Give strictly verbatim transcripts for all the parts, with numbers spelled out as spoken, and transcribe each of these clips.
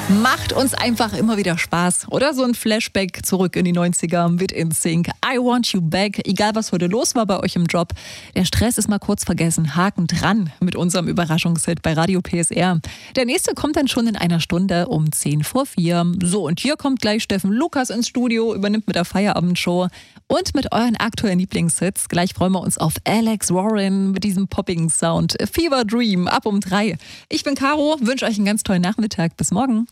Macht uns einfach immer wieder Spaß. Oder so ein Flashback zurück in die neunziger mit N Sync. I Want You Back. Egal, was heute los war bei euch im Job. Der Stress ist mal kurz vergessen. Haken dran mit unserem Überraschungshit bei Radio P S R. Der nächste kommt dann schon in einer Stunde um zehn vor vier. So, und hier kommt gleich Steffen Lukas ins Studio, übernimmt mit der Feierabendshow und mit euren aktuellen Lieblingshits. Gleich freuen wir uns auf Alex Warren mit diesem poppigen Sound. Fever Dream ab um drei. Ich bin Caro, wünsche euch einen ganz tollen Nachmittag. Bis morgen.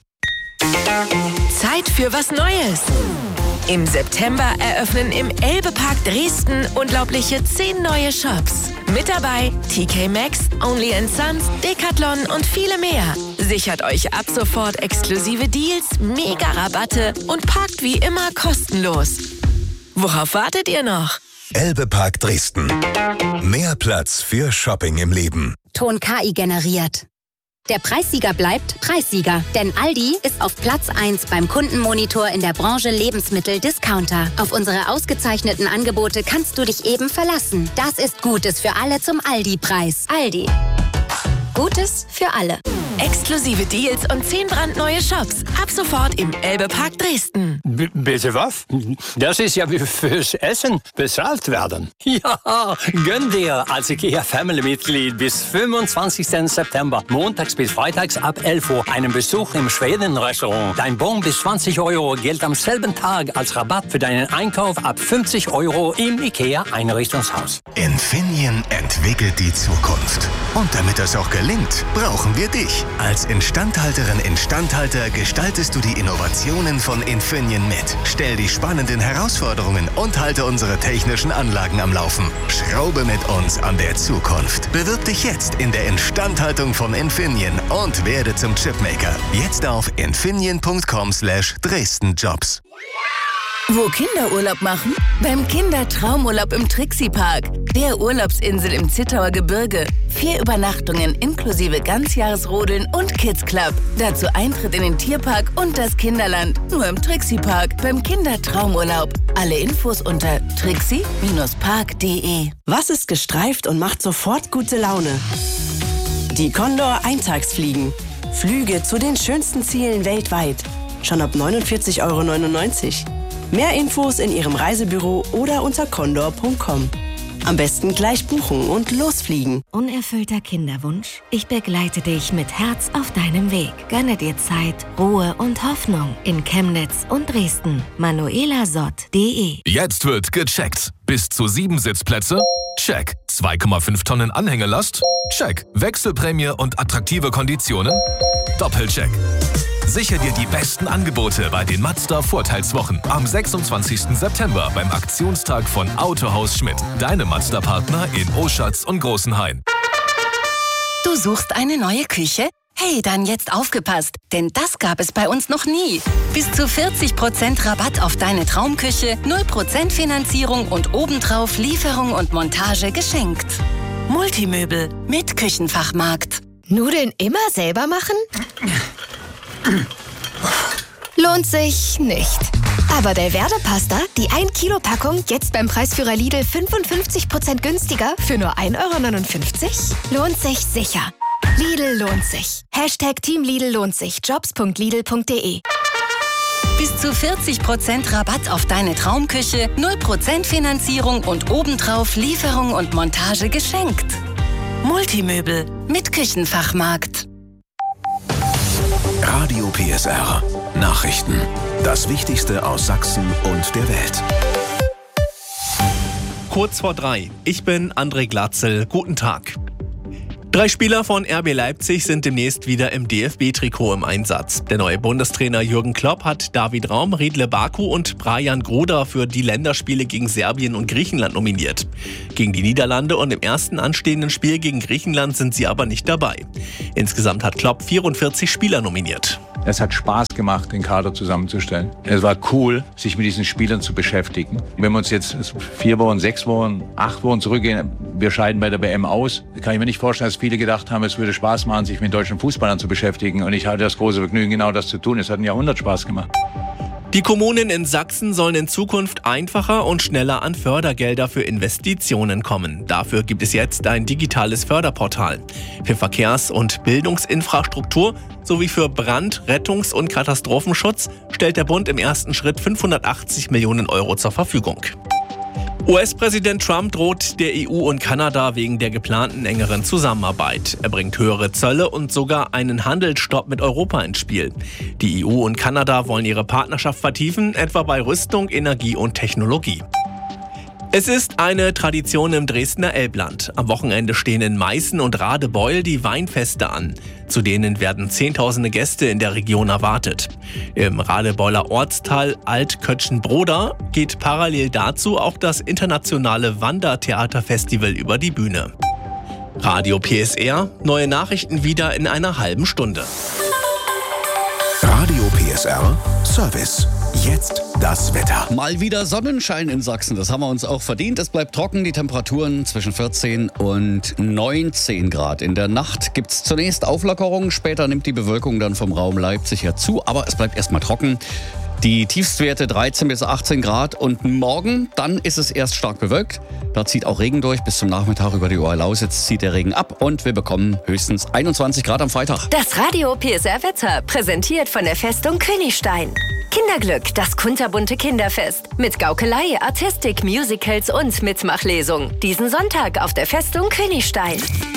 Zeit für was Neues. Im September eröffnen im Elbe-Park Dresden unglaubliche zehn neue Shops. Mit dabei T K Maxx, Only and Sons, Decathlon und viele mehr. Sichert euch ab sofort exklusive Deals, Mega-Rabatte und parkt wie immer kostenlos. Worauf wartet ihr noch? Elbe-Park Dresden. Mehr Platz für Shopping im Leben. Ton K I generiert. Der Preissieger bleibt Preissieger, denn Aldi ist auf Platz eins beim Kundenmonitor in der Branche Lebensmittel-Discounter. Auf unsere ausgezeichneten Angebote kannst du dich eben verlassen. Das ist Gutes für alle zum Aldi-Preis. Aldi. Gutes für alle. Exklusive Deals und zehn brandneue Shops. Ab sofort im Elbe-Park Dresden. B- bitte was? Das ist ja wie fürs Essen bezahlt werden. Ja, gönn dir als IKEA-Family-Mitglied bis fünfundzwanzigsten September, montags bis freitags ab elf Uhr, einen Besuch im Schweden-Restaurant. Dein Bon bis zwanzig Euro gilt am selben Tag als Rabatt für deinen Einkauf ab fünfzig Euro im IKEA-Einrichtungshaus. Infineon entwickelt die Zukunft. Und damit das auch gelingt, brauchen wir dich. Als Instandhalterin, Instandhalter gestaltest du die Innovationen von Infineon mit. Stell die spannenden Herausforderungen und halte unsere technischen Anlagen am Laufen. Schraube mit uns an der Zukunft. Bewirb dich jetzt in der Instandhaltung von Infineon und werde zum Chipmaker. Jetzt auf infineon punkt com slash Dresden Jobs. Wo Kinder Urlaub machen? Beim Kindertraumurlaub im Trixie-Park. Der Urlaubsinsel im Zittauer Gebirge. Vier Übernachtungen inklusive Ganzjahresrodeln und Kids Club. Dazu Eintritt in den Tierpark und das Kinderland. Nur im Trixie-Park beim Kindertraumurlaub. Alle Infos unter trixie Park punkt de. Was ist gestreift und macht sofort gute Laune? Die Condor Eintagsfliegen. Flüge zu den schönsten Zielen weltweit. Schon ab neunundvierzig Euro neunundneunzig. Mehr Infos in Ihrem Reisebüro oder unter condor punkt com. Am besten gleich buchen und losfliegen. Unerfüllter Kinderwunsch? Ich begleite dich mit Herz auf deinem Weg. Gönne dir Zeit, Ruhe und Hoffnung in Chemnitz und Dresden. manuela sott punkt de. Jetzt wird gecheckt. Bis zu sieben Sitzplätze? Check. zwei Komma fünf Tonnen Anhängelast? Check. Wechselprämie und attraktive Konditionen? Doppelcheck. Sicher dir die besten Angebote bei den Mazda Vorteilswochen am sechsundzwanzigsten September beim Aktionstag von Autohaus Schmidt. Deine Mazda-Partner in Oschatz und Großenhain. Du suchst eine neue Küche? Hey, dann jetzt aufgepasst, denn das gab es bei uns noch nie. Bis zu vierzig Prozent Rabatt auf deine Traumküche, null Prozent Finanzierung und obendrauf Lieferung und Montage geschenkt. Multimöbel mit Küchenfachmarkt. Nudeln immer selber machen? Lohnt sich nicht. Aber Delverde Pasta, die ein Kilo Packung, jetzt beim Preisführer Lidl fünfundfünfzig Prozent günstiger für nur ein Euro neunundfünfzig? Lohnt sich sicher. Lidl lohnt sich. Hashtag Team Lidl lohnt sich. jobs punkt lidl punkt de. Bis zu vierzig Prozent Rabatt auf deine Traumküche, null Prozent Finanzierung und obendrauf Lieferung und Montage geschenkt. Multimöbel mit Küchenfachmarkt. Radio P S R. Nachrichten. Das Wichtigste aus Sachsen und der Welt. Kurz vor drei. Ich bin André Glatzel. Guten Tag. Drei Spieler von R B Leipzig sind demnächst wieder im D F B-Trikot im Einsatz. Der neue Bundestrainer Jürgen Klopp hat David Raum, Riedle Baku und Brajan Groda für die Länderspiele gegen Serbien und Griechenland nominiert. Gegen die Niederlande und im ersten anstehenden Spiel gegen Griechenland sind sie aber nicht dabei. Insgesamt hat Klopp vierundvierzig Spieler nominiert. Es hat Spaß gemacht, den Kader zusammenzustellen. Es war cool, sich mit diesen Spielern zu beschäftigen. Wenn wir uns jetzt vier Wochen, sechs Wochen, acht Wochen zurückgehen, wir scheiden bei der W M aus, kann ich mir nicht vorstellen, dass viele gedacht haben, es würde Spaß machen, sich mit deutschen Fußballern zu beschäftigen. Und ich hatte das große Vergnügen, genau das zu tun. Es hat ein Jahrhundert Spaß gemacht. Die Kommunen in Sachsen sollen in Zukunft einfacher und schneller an Fördergelder für Investitionen kommen. Dafür gibt es jetzt ein digitales Förderportal. Für Verkehrs- und Bildungsinfrastruktur sowie für Brand-, Rettungs- und Katastrophenschutz stellt der Bund im ersten Schritt fünfhundertachtzig Millionen Euro zur Verfügung. U S-Präsident Trump droht der E U und Kanada wegen der geplanten engeren Zusammenarbeit. Er bringt höhere Zölle und sogar einen Handelsstopp mit Europa ins Spiel. Die E U und Kanada wollen ihre Partnerschaft vertiefen, etwa bei Rüstung, Energie und Technologie. Es ist eine Tradition im Dresdner Elbland. Am Wochenende stehen in Meißen und Radebeul die Weinfeste an. Zu denen werden zehntausende Gäste in der Region erwartet. Im Radebeuler Ortsteil Altkötschenbroda geht parallel dazu auch das internationale Wandertheaterfestival über die Bühne. Radio P S R, neue Nachrichten wieder in einer halben Stunde. Radio P S R Service. Jetzt das Wetter. Mal wieder Sonnenschein in Sachsen, das haben wir uns auch verdient. Es bleibt trocken, die Temperaturen zwischen vierzehn und neunzehn Grad. In der Nacht gibt es zunächst Auflockerungen, später nimmt die Bewölkung dann vom Raum Leipzig her zu, aber es bleibt erstmal trocken. Die Tiefstwerte dreizehn bis achtzehn Grad und morgen, dann ist es erst stark bewölkt. Da zieht auch Regen durch. Bis zum Nachmittag über die Oberlausitz zieht der Regen ab und wir bekommen höchstens einundzwanzig Grad am Freitag. Das Radio P S R Wetter, präsentiert von der Festung Königstein. Kinderglück, das kunterbunte Kinderfest. Mit Gaukelei, Artistik, Musicals und Mitmachlesung. Diesen Sonntag auf der Festung Königstein.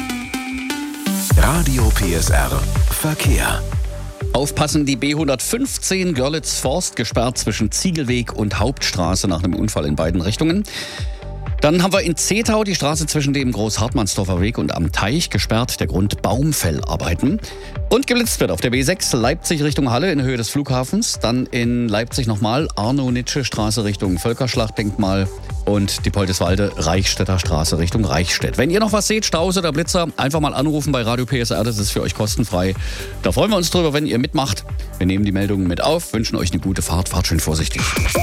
Radio P S R Verkehr. Aufpassen, die B hundertfünfzehn Görlitz-Forst gesperrt zwischen Ziegelweg und Hauptstraße nach einem Unfall in beiden Richtungen. Dann haben wir in Zetau die Straße zwischen dem Groß-Hartmannsdorfer Weg und am Teich gesperrt, der Grund Baumfellarbeiten. Und geblitzt wird auf der B sechs Leipzig Richtung Halle in Höhe des Flughafens. Dann in Leipzig nochmal Arno-Nitsche-Straße Richtung Völkerschlachtdenkmal und die Poldeswalde-Reichstätter Straße Richtung Reichstätt. Wenn ihr noch was seht, Staus oder Blitzer, einfach mal anrufen bei Radio P S R, das ist für euch kostenfrei. Da freuen wir uns drüber, wenn ihr mitmacht. Wir nehmen die Meldungen mit auf, wünschen euch eine gute Fahrt, fahrt schön vorsichtig.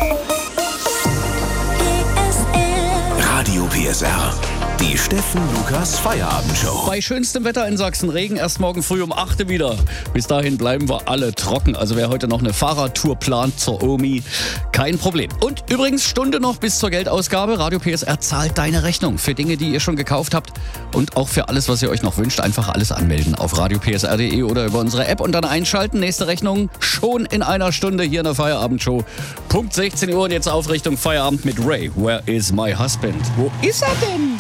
Radio P S R, die Steffen Lukas Feierabendshow. Bei schönstem Wetter in Sachsen, Regen erst morgen früh um acht wieder. Bis dahin bleiben wir alle trocken. Also wer heute noch eine Fahrradtour plant zur Omi, kein Problem. Und übrigens, Stunde noch bis zur Geldausgabe. Radio P S R zahlt deine Rechnung für Dinge, die ihr schon gekauft habt. Und auch für alles, was ihr euch noch wünscht. Einfach alles anmelden auf radio p s r punkt d e oder über unsere App und dann einschalten. Nächste Rechnung schon in einer Stunde hier in der Feierabendshow. Punkt sechzehn Uhr und jetzt auf Richtung Feierabend mit Ray. Where is my husband? Wo ist er denn?